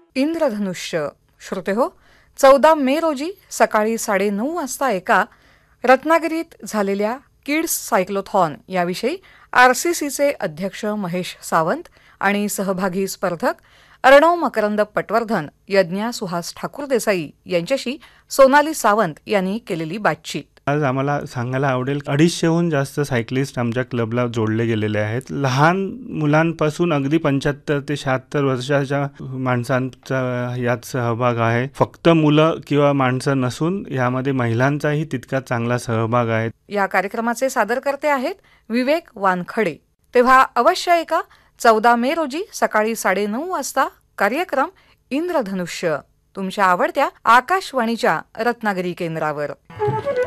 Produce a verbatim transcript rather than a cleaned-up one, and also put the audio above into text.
इंद्रधनुष्य. श्रोते हो, चौदा मे रोजी सकाळी साडेनऊ वाजता एका रत्नागिरीत झालेल्या किड्स सायक्लोथॉन याविषयी आरसीसीचे अध्यक्ष महेश सावंत आणि सहभागी स्पर्धक अर्णव मकरंद पटवर्धन, यज्ञा सुहास ठाकूर देसाई यांच्याशी सोनाली सावंत यांनी केलेली बातचीत. आज आम्हाला सांगायला आवडेल, अडीचशेहून जास्त सायकलिस्ट आमच्या क्लबला जोडले गेलेले आहेत. लहान मुलांपासून अगदी पंच्याहत्तर ते शहात्तर वर्षाच्या माणसांचा यात सहभाग आहे. फक्त मुलं किंवा माणसं नसून यामध्ये महिलांचाही तितका चांगला सहभाग आहे. या कार्यक्रमाचे सादरकर्ते आहेत विवेक वानखडे. तेव्हा अवश्य ऐका चौदा मे रोजी सकाळी साडेनऊ वाजता कार्यक्रम इंद्रधनुष्य तुमच्या आवडत्या आकाशवाणीच्या रत्नागिरी केंद्रावर.